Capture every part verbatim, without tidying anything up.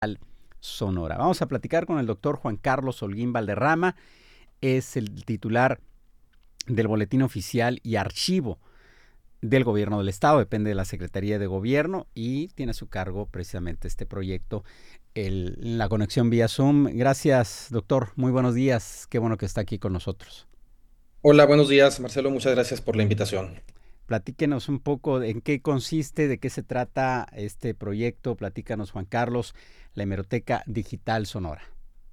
Sonora. Vamos a platicar con el doctor Juan Carlos Holguín Valderrama, es el titular del Boletín Oficial y Archivo del Gobierno del Estado, depende de la Secretaría de Gobierno y tiene a su cargo precisamente este proyecto, el, la conexión vía Zoom. Gracias, doctor, muy buenos días, qué bueno que está aquí con nosotros. Hola, buenos días, Marcelo, muchas gracias por la invitación. Platíquenos un poco en qué consiste, de qué se trata este proyecto. Platícanos, Juan Carlos, la Hemeroteca Digital Sonora.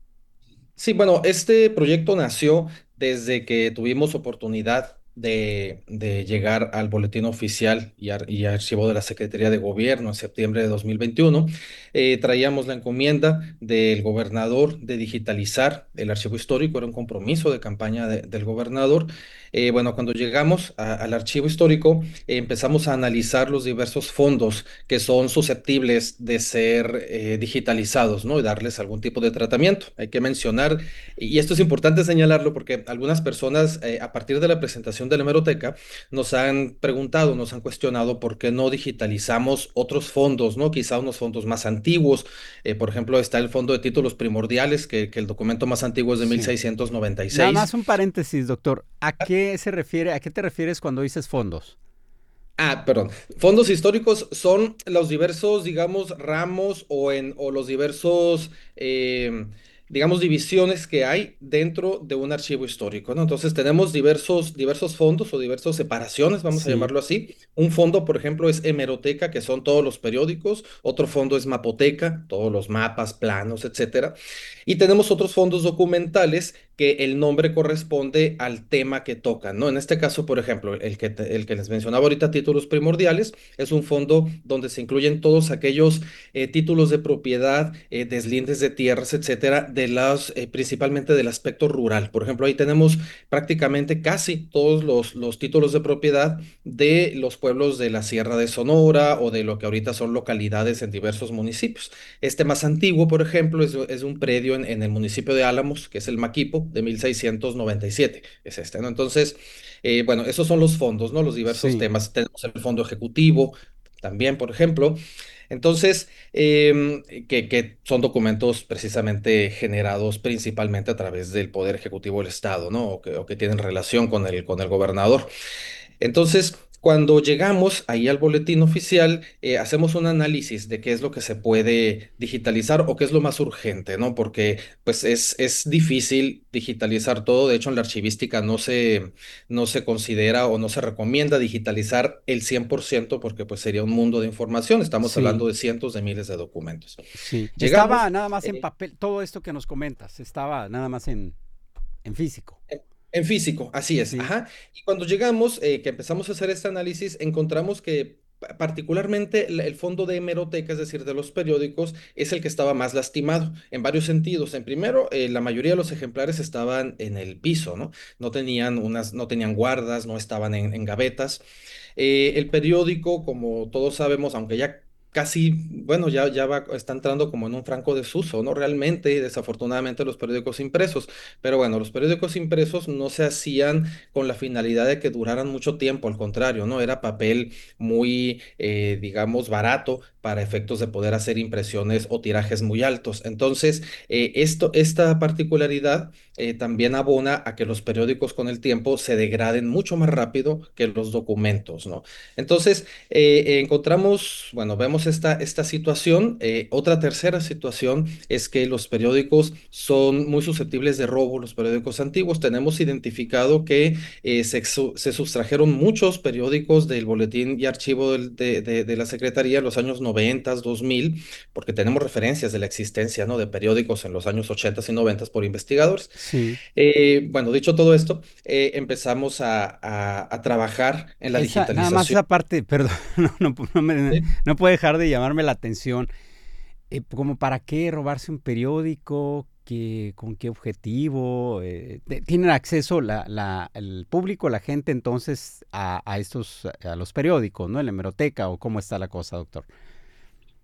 Sí, bueno, este proyecto nació desde que tuvimos oportunidad de, de llegar al boletín oficial y, ar- y archivo de la Secretaría de Gobierno en septiembre de dos mil veintiuno. Eh, traíamos la encomienda del gobernador de digitalizar el archivo histórico, era un compromiso de campaña de- del gobernador. Eh, bueno, cuando llegamos a- al archivo histórico, eh, empezamos a analizar los diversos fondos que son susceptibles de ser eh, digitalizados, ¿no? Y darles algún tipo de tratamiento. Hay que mencionar, y esto es importante señalarlo porque algunas personas, eh, a partir de la presentación de la hemeroteca, nos han preguntado, nos han cuestionado por qué no digitalizamos otros fondos, ¿no? Quizá unos fondos más antiguos. Eh, por ejemplo, está el fondo de títulos primordiales, que, que el documento más antiguo es de Sí. Nada mil seiscientos noventa y seis. más un paréntesis, doctor. ¿A qué se refiere, a qué te refieres cuando dices fondos? Ah, perdón. Fondos históricos son los diversos, digamos, ramos o, en, o los diversos, eh, digamos, divisiones que hay dentro de un archivo histórico, ¿no? Entonces tenemos diversos, diversos fondos o diversas separaciones, vamos a Sí, llamarlo así. Un fondo, por ejemplo, es hemeroteca, que son todos los periódicos. Otro fondo es mapoteca, todos los mapas, planos, etcétera. Y tenemos otros fondos documentales que el nombre corresponde al tema que tocan, ¿no? En este caso, por ejemplo, el que, te- el que les mencionaba ahorita, títulos primordiales, es un fondo donde se incluyen todos aquellos eh, títulos de propiedad, eh, deslindes de tierras, etcétera, de las, eh, principalmente del aspecto rural. Por ejemplo, ahí tenemos prácticamente casi todos los, los títulos de propiedad de los pueblos de la Sierra de Sonora o de lo que ahorita son localidades en diversos municipios. Este más antiguo, por ejemplo, es, es un predio en, en el municipio de Álamos, que es el Maquipo, de mil seiscientos noventa y siete, es este, ¿no? Entonces, eh, bueno, esos son los fondos, ¿no? Los diversos sí, temas. Tenemos el fondo ejecutivo también, por ejemplo. Entonces, em, que, que son documentos precisamente generados principalmente a través del Poder Ejecutivo del Estado, ¿no? O que, o que tienen relación con el, con el gobernador. Entonces, cuando llegamos ahí al boletín oficial, eh, hacemos un análisis de qué es lo que se puede digitalizar o qué es lo más urgente, ¿no? Porque pues es, es difícil digitalizar todo. De hecho, en la archivística no se, no se considera o no se recomienda digitalizar el cien por ciento porque pues sería un mundo de información. Estamos sí, hablando de cientos de miles de documentos. sí. Estaba Llegamos. nada más en eh, papel, todo esto que nos comentas, estaba nada más en, en físico. En en físico, así es, Sí, ajá. Y cuando llegamos, eh, que empezamos a hacer este análisis, encontramos que pa- particularmente el el fondo de hemeroteca, es decir, de los periódicos, es el que estaba más lastimado en varios sentidos. En primero, eh, la mayoría de los ejemplares estaban en el piso, ¿no? No tenían unas, no tenían guardas, no estaban en, en gavetas. Eh, el periódico, como todos sabemos, aunque ya casi, bueno, ya, ya va, está entrando como en un franco desuso, ¿no? Realmente, desafortunadamente, los periódicos impresos. Pero bueno, los periódicos impresos no se hacían con la finalidad de que duraran mucho tiempo, al contrario, ¿no? Era papel muy, eh, digamos, barato para efectos de poder hacer impresiones o tirajes muy altos. Entonces, eh, esto, esta particularidad eh, también abona a que los periódicos con el tiempo se degraden mucho más rápido que los documentos, ¿no? Entonces, eh, eh, encontramos, bueno, vemos esta, esta situación. Eh, otra tercera situación es que los periódicos son muy susceptibles de robo, los periódicos antiguos. Tenemos identificado que eh, se, exu- se sustrajeron muchos periódicos del boletín y archivo del- de, de- de la Secretaría en los años noventa, dos mil, porque tenemos referencias de la existencia, ¿no? de periódicos en los años ochenta y noventa por investigadores. sí. Eh, bueno, dicho todo esto, eh, empezamos a, a a trabajar en la Esa, nada más digitalización. esa parte, perdón, no, no, no me- ¿Sí? no puede dejar de llamarme la atención. Eh, como para qué robarse un periódico, ¿Qué, con qué objetivo. Eh, te- ¿tienen acceso la, la- el público, la gente entonces a, a estos, a los periódicos, ¿no? En la hemeroteca o cómo está la cosa, doctor?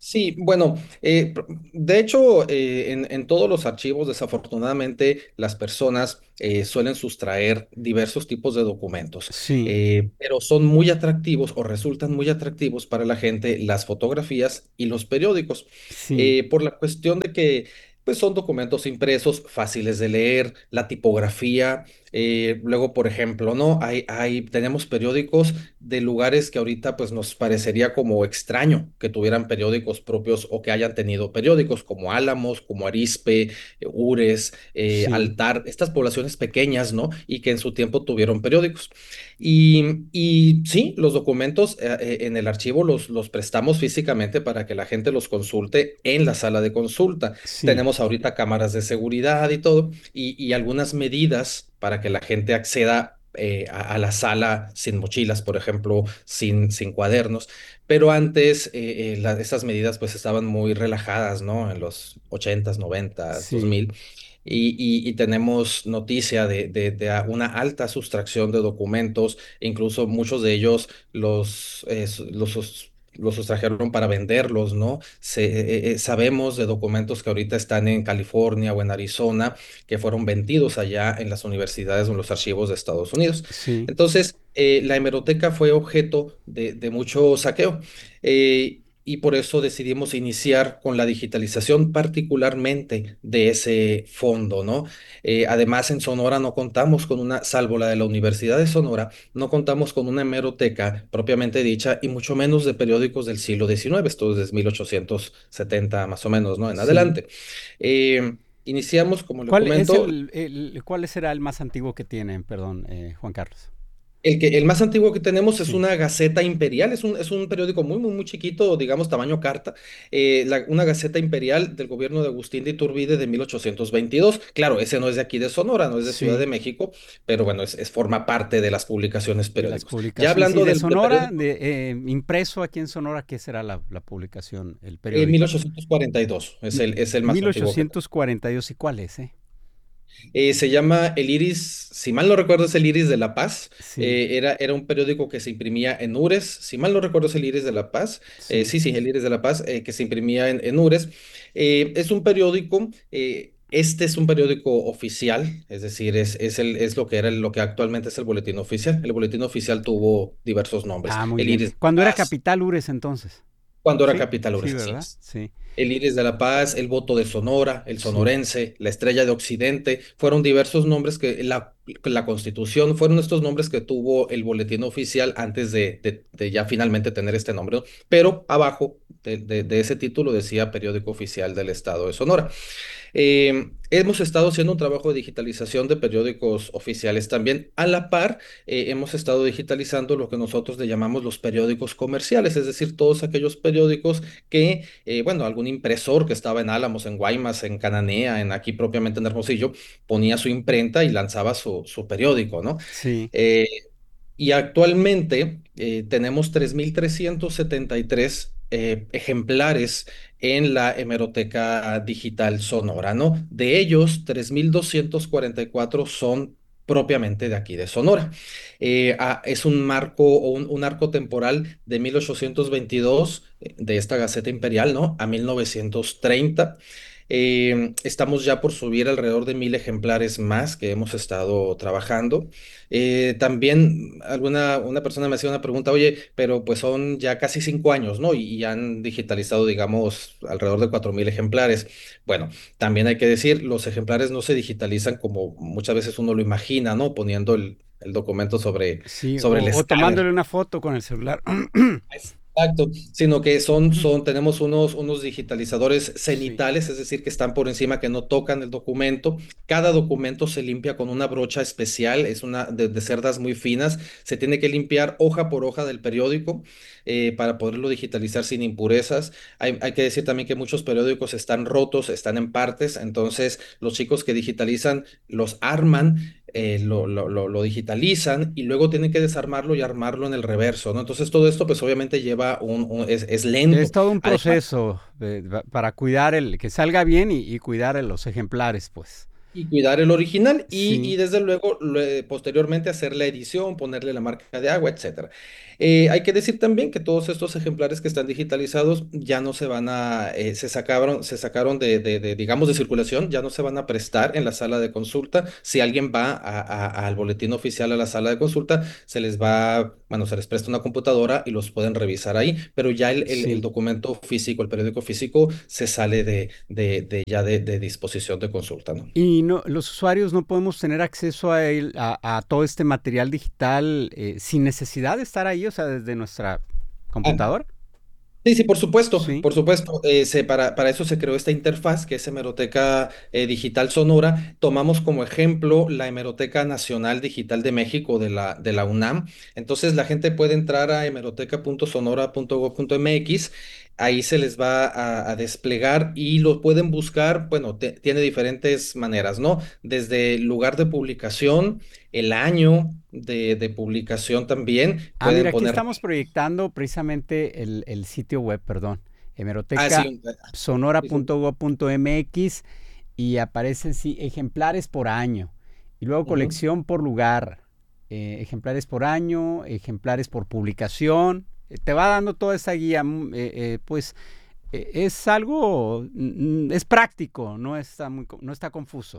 Sí, bueno, eh, pr- de hecho, eh, en, en todos los archivos, desafortunadamente, las personas eh, suelen sustraer diversos tipos de documentos, Sí, eh, pero son muy atractivos o resultan muy atractivos para la gente las fotografías y los periódicos, sí, eh, por la cuestión de que pues, son documentos impresos, fáciles de leer, la tipografía. Eh, luego, por ejemplo, ¿no? Hay, hay, tenemos periódicos de lugares que ahorita pues nos parecería como extraño que tuvieran periódicos propios o que hayan tenido periódicos como Álamos, como Arizpe, eh, Ures, eh, sí, Altar, estas poblaciones pequeñas, ¿no? Y que en su tiempo tuvieron periódicos. Y, y sí, los documentos eh, eh, en el archivo los, los prestamos físicamente para que la gente los consulte en la sala de consulta. sí, Tenemos ahorita cámaras de seguridad y todo, y, y algunas medidas para que la gente acceda eh, a, a la sala sin mochilas, por ejemplo, sin, sin cuadernos. Pero antes eh, eh, la- esas medidas pues estaban muy relajadas, ¿no? En los ochentas, noventas, dos sí, mil. Y, y- y tenemos noticia de, de- de a- una alta sustracción de documentos, e incluso muchos de ellos los, eh, su- los, sus- los sustrajeron para venderlos, ¿no? Se- eh, eh, sabemos de documentos que ahorita están en California o en Arizona que fueron vendidos allá en las universidades o en los archivos de Estados Unidos. sí, Entonces, eh, la hemeroteca fue objeto de, de mucho saqueo. eh, y por eso decidimos iniciar con la digitalización particularmente de ese fondo, ¿no? Eh, además, en Sonora no contamos con una, salvo la de la Universidad de Sonora, no contamos con una hemeroteca propiamente dicha y mucho menos de periódicos del siglo diecinueve, esto desde mil ochocientos setenta más o menos, ¿no? En sí. adelante. Eh, Iniciamos, como le ¿Cuál es comento, el, el- cuál será el más antiguo que tienen, perdón, eh, Juan Carlos? el que, el más antiguo que tenemos es Sí, una Gaceta Imperial, es un, es un periódico muy, muy, muy chiquito, digamos tamaño carta, eh, la- una Gaceta Imperial del gobierno de Agustín de Iturbide de mil ochocientos veintidós. Claro, ese no es de aquí de Sonora, no es de Ciudad de sí, México, pero bueno, es, es- forma parte de las publicaciones de las periódicos. Ya publicaciones. ¿Y hablando de del de Sonora, periódico, de, eh, impreso aquí en Sonora, qué será la, la publicación, el eh, periódico? mil ochocientos cuarenta y dos es M- el, es el más antiguo que mil ochocientos cuarenta y dos, ¿y cuál es, eh? Eh, se llama El Iris, si mal no recuerdo es El Iris de La Paz. Sí, Eh, era, era un periódico que se imprimía en Ures, si mal no recuerdo es El Iris de La Paz. Eh, sí, sí, sí, El Iris de La Paz, eh, que se imprimía en, en Ures. Eh, es un periódico, eh, este es un periódico oficial, es decir, es, es, el, es lo que era el- lo que actualmente es el boletín oficial. El boletín oficial tuvo diversos nombres. ah, muy El bien. Iris de La Cuando era Paz, Capital Ures entonces. cuando era Sí, Capital sí, Ures, así ¿verdad? es. Sí, El Iris de la Paz, el Voto de Sonora, el sí, Sonorense, la Estrella de Occidente, fueron diversos nombres que la, la Constitución, fueron estos nombres que tuvo el boletín oficial antes de, de- de ya finalmente tener este nombre, ¿no? Pero abajo de, de- de ese título decía Periódico Oficial del Estado de Sonora. Eh, hemos estado haciendo un trabajo de digitalización de periódicos oficiales también. A la par, eh, hemos estado digitalizando lo que nosotros le llamamos los periódicos comerciales, es decir, todos aquellos periódicos que, eh, bueno, algún impresor que estaba en Álamos, en Guaymas, en Cananea, en aquí propiamente en Hermosillo, ponía su imprenta y lanzaba su, su periódico, ¿no? sí, Eh, y actualmente eh, tenemos tres mil trescientos setenta y tres eh, ejemplares en la hemeroteca digital Sonora, ¿no? De ellos, tres mil doscientos cuarenta y cuatro son propiamente de aquí de Sonora. Eh, ah, es un marco o un, un arco temporal de mil ochocientos veintidós eh, de esta Gaceta Imperial, ¿no? A mil novecientos treinta. Eh, estamos ya por subir alrededor de mil ejemplares más que hemos estado trabajando. Eh, también alguna una persona me hacía una pregunta, oye, pero pues son ya casi cinco años, ¿no? Y, y han digitalizado, digamos, alrededor de cuatro mil ejemplares. Bueno, también hay que decir, los ejemplares no se digitalizan como muchas veces uno lo imagina, ¿no? Poniendo el, el documento sobre, sí, sobre el o, o tomándole escáner. una foto con el celular. Exacto, sino que son, son, tenemos unos, unos digitalizadores Sí, cenitales, es decir, que están por encima, que no tocan el documento. Cada documento se limpia con una brocha especial, es una de, de cerdas muy finas. Se tiene que limpiar hoja por hoja del periódico eh, para poderlo digitalizar sin impurezas. Hay, hay que decir también que muchos periódicos están rotos, están en partes, entonces los chicos que digitalizan los arman, eh, lo, lo, lo, lo digitalizan y luego tienen que desarmarlo y armarlo en el reverso, ¿no? Entonces todo esto pues obviamente lleva un, un- es, es es lento. todo un Además, proceso de- pa- para cuidar el, que salga bien y, y cuidar los ejemplares, pues. y cuidar el original y, y Sí, desde luego lue- posteriormente hacer la edición, ponerle la marca de agua, etcétera. Eh, hay que decir también que todos estos ejemplares que están digitalizados ya no se van a, eh, se sacaron, se sacaron de, de- de, digamos, de circulación, ya no se van a prestar en la sala de consulta. Si alguien va a- a- al boletín oficial a la sala de consulta, se les va, bueno, se les presta una computadora y los pueden revisar ahí, pero ya el, el- el sí. documento físico, el periódico físico, se sale de, de, de ya de, de disposición de consulta, ¿no? Y no, los usuarios no podemos tener acceso a, él- a, a todo este material digital eh, sin necesidad de estar ahí, o sea, desde nuestra Ah, computadora. sí, sí, por supuesto, Sí, por supuesto. Eh, se- para, para eso se creó esta interfaz que es Hemeroteca eh, Digital Sonora. Tomamos como ejemplo la Hemeroteca Nacional Digital de México de la, de la UNAM. Entonces la gente puede entrar a hemeroteca punto sonora punto gob punto m x. Ahí se les va a, a desplegar y lo pueden buscar. Bueno, te- tiene diferentes maneras, ¿no? Desde el lugar de publicación, el año de, de publicación también. ah, Pueden mira, aquí poner. estamos proyectando precisamente el, el sitio web, perdón, Ah, sí. hemeroteca un- sonora sí, punto sí. gob punto m x y aparecen sí, ejemplares por año y luego Ujú. colección por lugar, eh, ejemplares por año, ejemplares por publicación. eh, Te va dando toda esa guía, mm, eh, eh, pues eh, es algo, mm, es práctico, no está, muy, co- no está confuso.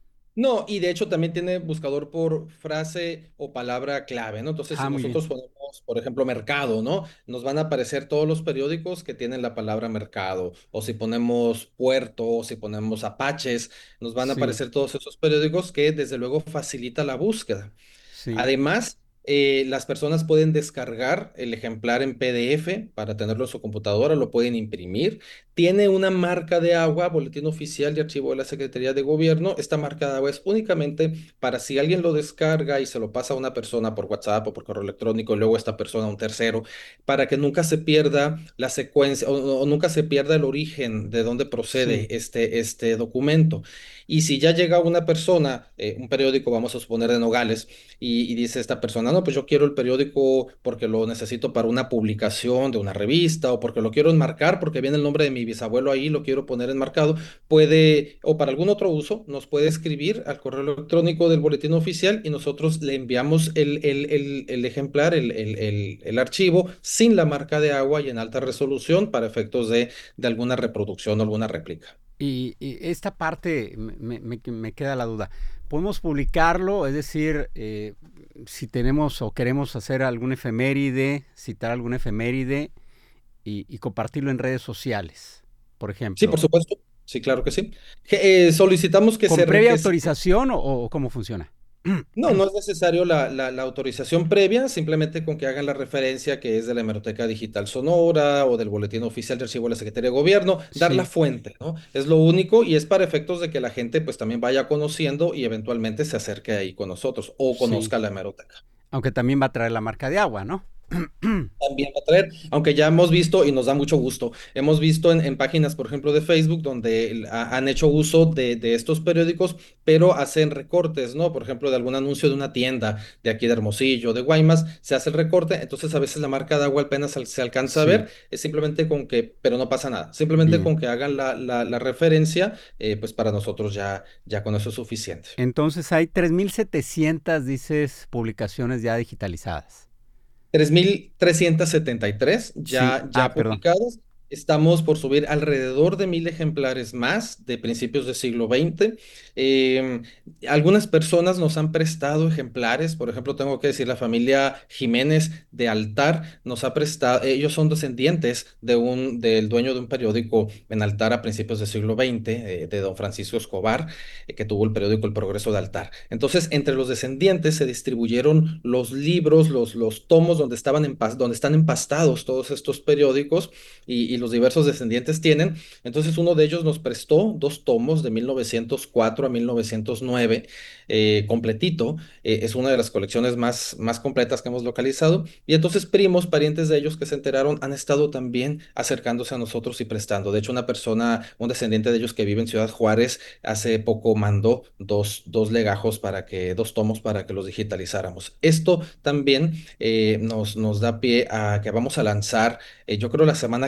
No, y de hecho también tiene buscador por frase o palabra clave, ¿no? Entonces, si Ah, muy bien. nosotros ponemos, por ejemplo, mercado, ¿no? Nos van a aparecer todos los periódicos que tienen la palabra mercado. O si ponemos puerto, o si ponemos apaches, nos van a Sí, aparecer todos esos periódicos que desde luego facilita la búsqueda. sí. Además, eh, las personas pueden descargar el ejemplar en P D F para tenerlo en su computadora, lo pueden imprimir. Tiene una marca de agua, boletín oficial y archivo de la Secretaría de Gobierno. Esta marca de agua es únicamente para si alguien lo descarga y se lo pasa a una persona por WhatsApp o por correo electrónico, y luego esta persona a un tercero, para que nunca se pierda la secuencia o, o nunca se pierda el origen de dónde Sí, procede este, este documento. Y si ya llega una persona, eh, un periódico, vamos a suponer de Nogales, y, y dice esta persona, no, pues yo quiero el periódico porque lo necesito para una publicación de una revista o porque lo quiero enmarcar porque viene el nombre de mi bisabuelo ahí, lo quiero poner enmarcado, puede, o para algún otro uso, nos puede escribir al correo electrónico del boletín oficial y nosotros le enviamos el, el, el, el ejemplar, el, el, el, el archivo sin la marca de agua y en alta resolución para efectos de, de alguna reproducción o alguna réplica. y, y esta parte me, me- me queda la duda. ¿Podemos publicarlo? Es decir, eh, si tenemos o queremos hacer algún efeméride, citar algún efeméride y, y compartirlo en redes sociales, por Sí, ejemplo. por supuesto. Sí, claro que sí. Que, eh, solicitamos que ¿Con se, re- previa que se autorización o, o cómo funciona? No, no es necesario la, la- la autorización previa, simplemente con que hagan la referencia que es de la Hemeroteca Digital Sonora o del Boletín Oficial de Archivo de la Secretaría de Gobierno, dar la Sí, fuente, ¿no? Es lo único y es para efectos de que la gente pues también vaya conociendo y eventualmente se acerque ahí con nosotros o sí. conozca la hemeroteca. Aunque también va a traer la marca de agua, ¿no? También va a traer, aunque ya hemos visto y nos da mucho gusto, hemos visto en, en páginas, por ejemplo, de Facebook, donde el- ha- han hecho uso de, de estos periódicos, pero hacen recortes, ¿no? Por ejemplo, de algún anuncio de una tienda de aquí de Hermosillo, de Guaymas, se hace el recorte, entonces a veces la marca de agua apenas al- se alcanza a Sí, ver, es simplemente con que, pero no pasa nada, simplemente bien. con que hagan la, la- la referencia, eh, pues para nosotros ya, ya con eso es suficiente. Entonces hay tres mil setecientas, dices, publicaciones ya digitalizadas. tres mil trescientos setenta y tres Sí, ya, ah, ya perdón. publicados. Estamos por subir alrededor de mil ejemplares más de principios del siglo veinte. Em, Algunas personas nos han prestado ejemplares. Por ejemplo, tengo que decir, la familia Jiménez de Altar nos ha prestado, ellos son descendientes de un, del dueño de un periódico en Altar a principios del siglo veinte, eh, de don Francisco Escobar, eh, que tuvo el periódico El Progreso de Altar. Entonces, entre los descendientes se distribuyeron los libros, los, los tomos donde estaban empas- donde están empastados todos estos periódicos y, y los diversos descendientes tienen. Entonces, uno de ellos nos prestó dos tomos de mil novecientos cuatro a mil novecientos nueve, eh, completito. Eh, es una de las colecciones más, más completas que hemos localizado. Y entonces, primos, parientes de ellos que se enteraron, han estado también acercándose a nosotros y prestando. De hecho, una persona, un descendiente de ellos que vive en Ciudad Juárez, hace poco mandó dos, dos legajos para que, dos tomos para que los digitalizáramos. Esto también eh, nos, nos da pie a que vamos a lanzar, eh, yo creo la semana que entra estamos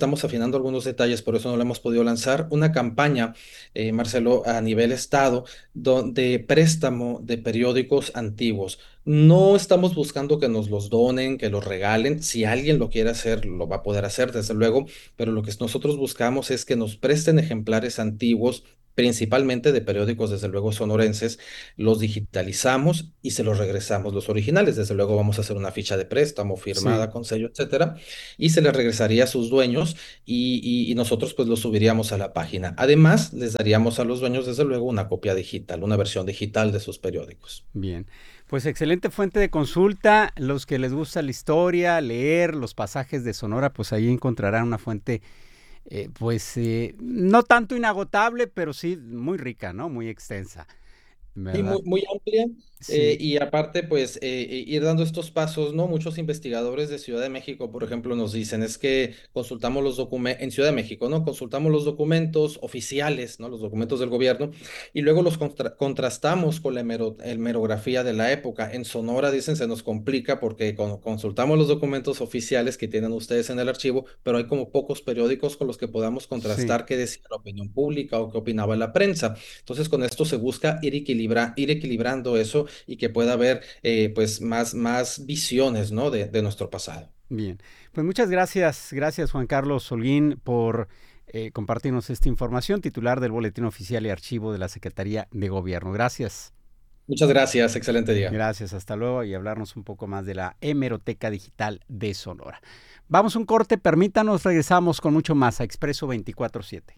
estamos afinando algunos detalles, por eso no lo hemos podido lanzar, una campaña, eh, Marcelo, a nivel estado, donde préstamo de periódicos antiguos. No estamos buscando que nos los donen, que los regalen. Si alguien lo quiere hacer, lo va a poder hacer, desde luego, pero lo que nosotros buscamos es que nos presten ejemplares antiguos, principalmente de periódicos, desde luego, sonorenses, los digitalizamos y se los regresamos los originales. Desde luego vamos a hacer una ficha de préstamo Sí, firmada con sello, etcétera, y se les regresaría a sus dueños y, y- y nosotros pues los subiríamos a la página. Además, les daríamos a los dueños, desde luego, una copia digital, una versión digital de sus periódicos. bien. Pues excelente fuente de consulta. Los que les gusta la historia, leer los pasajes de Sonora, pues ahí encontrarán una fuente, eh, pues eh, no tanto inagotable, pero sí muy rica, ¿no? Muy extensa, Sí, ¿verdad? muy, muy amplia. Eh, Sí, y aparte, pues, eh, eh, ir dando estos pasos, ¿no? Muchos investigadores de Ciudad de México, por ejemplo, nos dicen, es que consultamos los documentos, en Ciudad de México, ¿no? Consultamos los documentos oficiales, ¿no? Los documentos del gobierno, y luego los contra- contrastamos con la hemero- hemerografía de la época. En Sonora, dicen, se nos complica porque con- consultamos los documentos oficiales que tienen ustedes en el archivo, pero hay como pocos periódicos con los que podamos sí, contrastar qué decía la opinión pública o qué opinaba la prensa. Entonces, con esto se busca ir, equilibra- ir equilibrando eso y que pueda haber eh, pues más, más visiones, ¿no? de, de nuestro pasado. bien. Pues muchas gracias, gracias Juan Carlos Holguín por eh, compartirnos esta información, titular del Boletín Oficial y Archivo de la Secretaría de Gobierno. Gracias. Muchas gracias, excelente día. Gracias, hasta luego y hablarnos un poco más de la Hemeroteca Digital de Sonora. Vamos a un corte, permítanos, regresamos con mucho más a Expreso veinticuatro siete.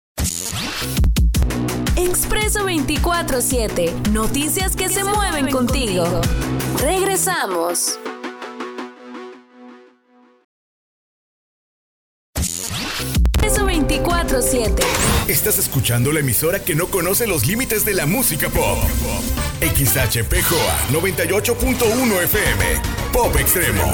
Expreso veinticuatro siete. Noticias que, que se, se mueven, mueven contigo. contigo. Regresamos. Expreso veinticuatro siete. Estás escuchando la emisora que no conoce los límites de la música pop. X H P J O A noventa y ocho punto uno F M. Pop Extremo.